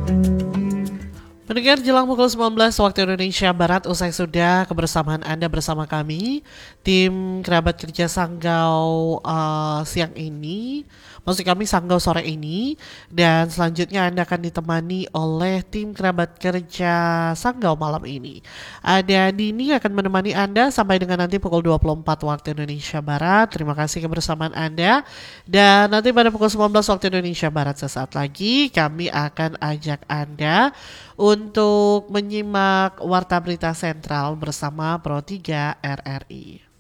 Pendengar jelang pukul 19 waktu Indonesia Barat, usai sudah kebersamaan Anda bersama kami, tim kerabat kerja Sanggau siang ini, maksud kami Sanggau sore ini, dan selanjutnya Anda akan ditemani oleh tim kerabat kerja Sanggau malam ini. Ada Dini akan menemani Anda sampai dengan nanti pukul 24 waktu Indonesia Barat. Terima kasih kebersamaan Anda. Dan nanti pada pukul 19 waktu Indonesia Barat sesaat lagi kami akan ajak Anda untuk menyimak Warta Berita Sentral bersama Pro 3 RRI.